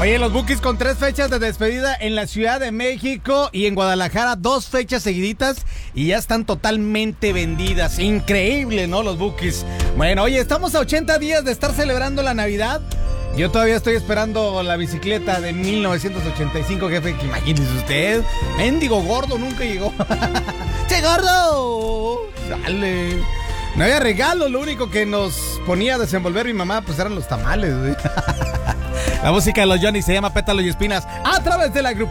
Oye, los Bukis con 3 fechas de despedida en la Ciudad de México y en Guadalajara, 2 fechas seguiditas y ya están totalmente vendidas. Increíble, ¿no? Los Bukis. Bueno, oye, estamos a 80 días de estar celebrando la Navidad. Yo todavía estoy esperando la bicicleta de 1985, jefe, que imagínese usted. Mendigo gordo, nunca llegó. ¡Che, gordo! ¡Dale! No había regalo, lo único que nos ponía a desenvolver mi mamá, pues eran los tamales, güey. La música de los Johnny se llama Pétalos y Espinas a través de la agrupación.